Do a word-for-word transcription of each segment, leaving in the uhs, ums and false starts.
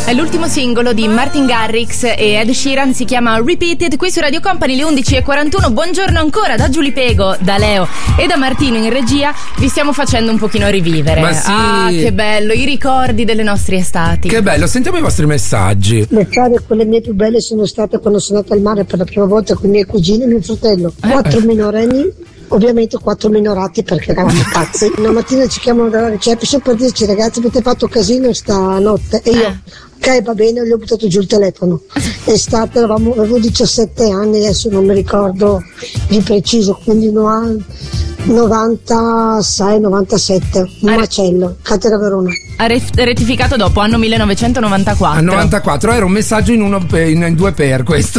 È l'ultimo singolo di Martin Garrix e Ed Sheeran, si chiama Repeated, qui su Radio Company, le undici e quarantuno. Buongiorno ancora da Giulia Pego, da Leo e da Martino in regia. Vi stiamo facendo un pochino rivivere. Ma sì. Ah, che bello, i ricordi delle nostre estati. Che bello, sentiamo i vostri messaggi. Le cade, quelle mie più belle sono state quando sono andata al mare per la prima volta con i miei cugini e mio fratello. Quattro eh. minorenni, ovviamente quattro minorati perché eravamo pazzi. Una mattina ci chiamano dalla reception per dirci: ragazzi, avete fatto casino stanotte. E io, ok, va bene, gli ho buttato giù il telefono. Estate, eravamo, avevo diciassette anni, adesso non mi ricordo di preciso, quindi no, novantasei novantasette, un Ah, macello, Catera Verona. Ha rettificato dopo, anno millenovecentonovantaquattro. Al novantaquattro era un messaggio in, uno, in, in due per questo.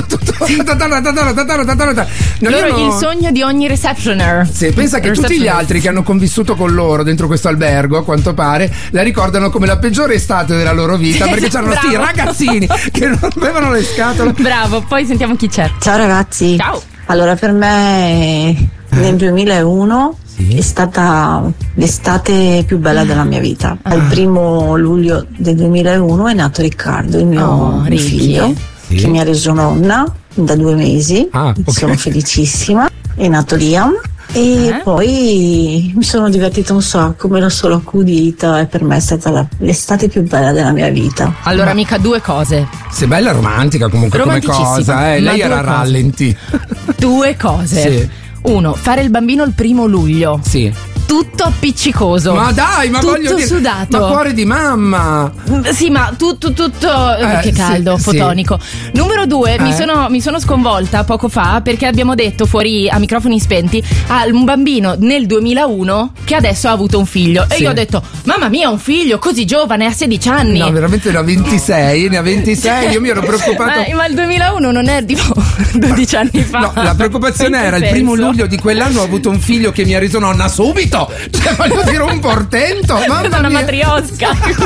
Non Loro erano... il sogno di ogni receptioner. Sì, pensa che tutti gli altri che hanno convissuto con loro dentro questo albergo, a quanto pare, la ricordano come la peggiore estate della loro vita, perché c'erano sti ragazzini che non avevano le scatole. Bravo, poi sentiamo chi c'è. Ciao ragazzi. Ciao. Allora, per me nel duemilauno Sì. è stata l'estate più bella della mia vita. Ah. Al primo luglio del duemilauno è nato Riccardo, il mio, Oh, mio Ricky. figlio, Sì. che mi ha reso nonna da due mesi. Ah, ok. Sono felicissima. È nato Liam. E Eh? poi mi sono divertita un sacco, me l'ho solo accudita e per me è stata la, l'estate più bella della mia vita. Allora, mica due cose. Sei bella romantica comunque come Romanticissima, cosa, eh? ma Lei due era a cose. rallenti. Due cose. Sì. Uno, fare il bambino il primo luglio. Sì. Tutto appiccicoso. Ma dai, ma tutto voglio dire, sudato. ma cuore di mamma. Sì, ma tutto, tutto Eh, che caldo, sì, fotonico. Numero due, mi Eh? sono, mi sono sconvolta poco fa perché abbiamo detto fuori a microfoni spenti a un bambino nel duemilauno che adesso ha avuto un figlio. E Sì. io ho detto, mamma mia, un figlio così giovane, ha sedici anni. No, veramente ne ha ventisei, ne ha ventisei, io mi ero preoccupato. Ma, ma il duemilauno non è tipo dodici anni fa. No, la preoccupazione In che era il primo senso? luglio di quell'anno ho avuto un figlio che mi ha reso nonna subito. Cioè, voglio dire, un portento. È Mamma una mia. matriosca.